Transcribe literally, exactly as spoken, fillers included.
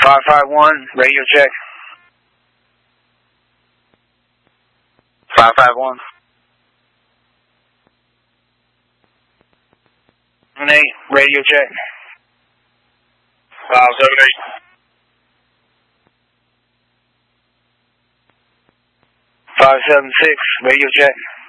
five five one, radio check. five five one. seven eight, radio check. five seven eight. five seven six, radio check.